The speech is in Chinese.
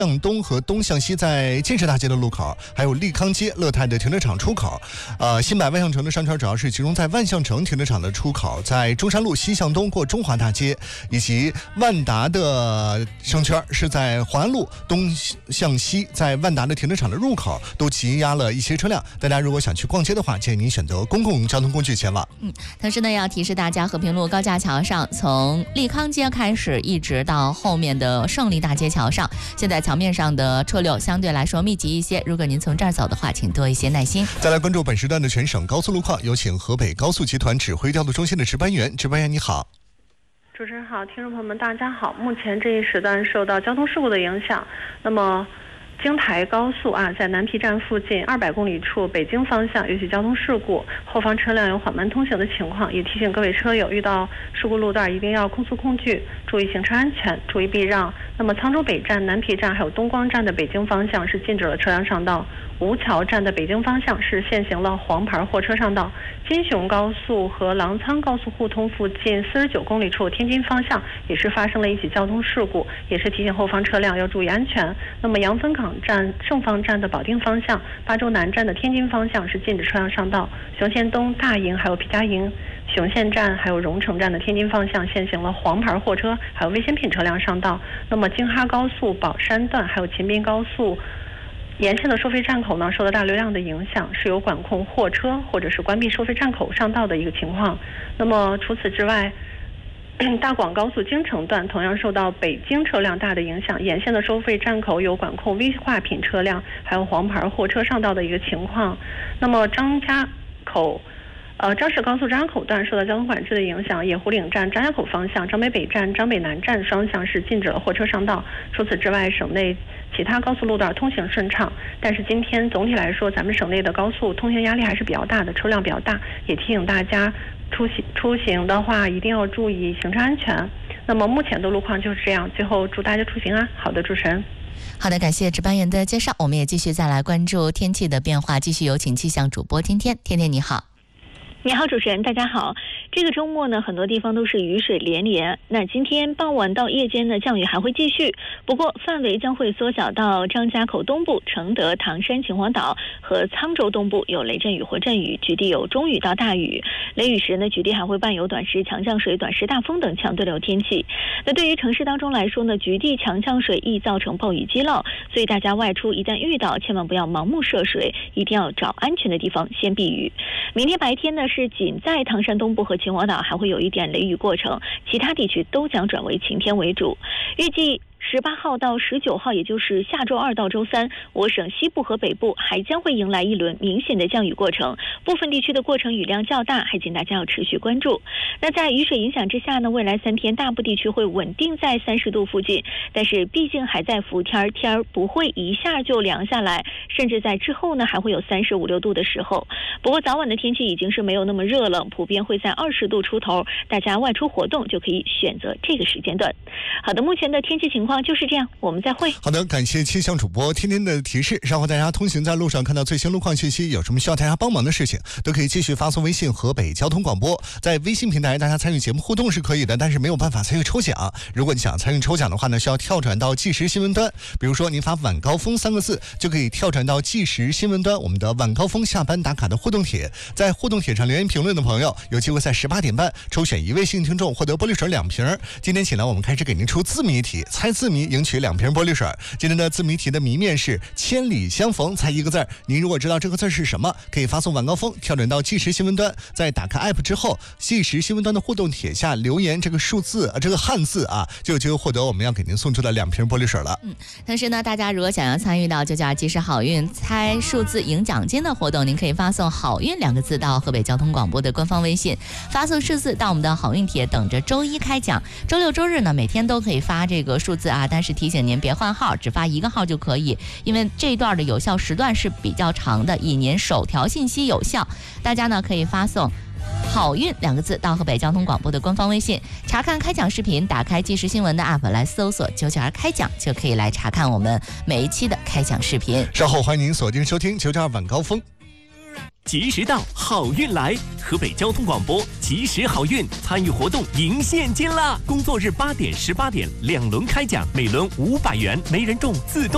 向东和东向西在建设大街的路口，还有利康街乐泰的停车场出口。新百万象城的商圈主要是集中在万象城停车场的出口，在中山路西向东过中华大街，以及万达的商圈是在华安路东向西，在万达的停车场的入口都挤压了一些车辆。大家如果想去逛街的话，建议您选择公共交通工具前往。 同时呢，要提示大家，和平路高架桥上从利康街开始，一直到后面的胜利大街桥上，现在桥面上的车流相对来说密集一些，如果您从这儿走的话，请多一些耐心。 再来关注本时段的全省高速路况，有请河北高速集团指挥调度中心的值班员。值班员你好。 主持人好，听众朋友们大家好。目前这一时段受到交通事故的影响，那么京台高速在南皮站附近200公里处北京方向有起交通事故，后方车辆有缓慢通行的情况，也提醒各位车友遇到事故路段一定要控速控距，注意行车安全，注意避让。那么沧州北站、南皮站还有东光站的北京方向是禁止了车辆上道，吴桥站的北京方向是限行了黄牌货车上道，金雄高速和郎沧高速互通附近49公里处天津方向也是发生了一起交通事故，也是提醒后方车辆要注意安全。那么杨汾港站、盛芳站的保定方向、巴州南站的天津方向是禁止车辆上道，雄县东、大营还有皮家营、雄县站还有荣城站的天津方向限行了黄牌货车还有危险品车辆上道。那么京哈高速宝山段还有秦滨高速沿线的收费站口呢，受到大流量的影响，是有管控货车或者是关闭收费站口上道的一个情况。那么除此之外，大广高速京城段同样受到北京车辆大的影响，沿线的收费站口有管控危化品车辆还有黄牌货车上道的一个情况。那么张家市高速张家口段受到交通管制的影响，野湖岭站张家口方向、张北北站、张北南站双向是禁止了货车上道。除此之外，省内其他高速路段通行顺畅，但是今天总体来说，咱们省内的高速通行压力还是比较大的，车辆比较大，也提醒大家出行的话一定要注意行车安全。那么目前的路况就是这样，最后祝大家出行安。好的，主持人。 好的，感谢值班员的介绍，我们也继续再来关注天气的变化，继续有请气象主播天天。天天你好。 你好，主持人，大家好。这个周末呢，很多地方都是雨水连连。那今天傍晚到夜间呢，降雨还会继续，不过范围将会缩小到张家口东部、承德、唐山、秦皇岛和沧州东部有雷阵雨或阵雨，局地有中雨到大雨。雷雨时呢，局地还会伴有短时强降水、短时大风等强对流天气。那对于城市当中来说呢，局地强降水易造成暴雨积涝，所以大家外出一旦遇到，千万不要盲目涉水，一定要找安全的地方先避雨。明天白天呢，是仅在唐山东部和秦皇岛还会有一点雷雨过程，其他地区都将转为晴天为主。预计18号到19号，也就是下周2到周3，我省西部和北部还将会迎来一轮明显的降雨过程，部分地区的过程雨量较大，还请大家要持续关注。那在雨水影响之下呢，未来3天大部地区会稳定在30度附近，但是毕竟还在伏天，天不会一下就凉下来，甚至在之后呢还会有35、6度的时候。不过早晚的天气已经是没有那么热了，普遍会在20度出头，大家外出活动就可以选择这个时间段。好的，目前的天气情况就是这样，我们再会。 好的，感谢气象主播天天的提示。稍后大家通行在路上看到最新路况信息，有什么需要大家帮忙的事情，都可以继续发送微信河北交通广播。在微信平台大家参与节目互动是可以的，但是没有办法参与抽奖。如果你想参与抽奖的话呢，需要跳转到即时新闻端，比如说您发晚高峰3个字，就可以跳转到即时新闻端我们的晚高峰下班打卡的互动帖。在互动帖上留言评论的朋友，有机会在18点半抽选1位幸运听众，获得玻璃水2瓶。今天起呢，我们开始给您出字谜题，猜字谜赢取2瓶玻璃水。今天的字谜题的谜面是千里相逢，猜一个字。您如果知道这个字是什么，可以发送晚高峰跳转到即时新闻端，在打开 app 之后，即时新闻端的互动帖下留言这个数字这个汉字就有机会获得我们要给您送出的2瓶玻璃水了。 同时呢，大家如果想要参与到992即时好运猜数字赢奖金的活动，您可以发送好运2个字到河北交通广播的官方微信，发送数字到我们的好运帖，等着周一开奖。周六周日呢，每天都可以发这个数字但是提醒您别换号，只发1个号就可以，因为这一段的有效时段是比较长的，以您首条信息有效。大家呢可以发送好运2个字到河北交通广播的官方微信，查看开奖视频，打开即时新闻的 app 来搜索992开奖，就可以来查看我们每一期的开奖视频。 稍后欢迎您锁定收听992晚高峰。 及时到，好运来！河北交通广播及时好运参与活动赢现金啦！工作日8点、18点2轮开奖，每轮500元，没人中自动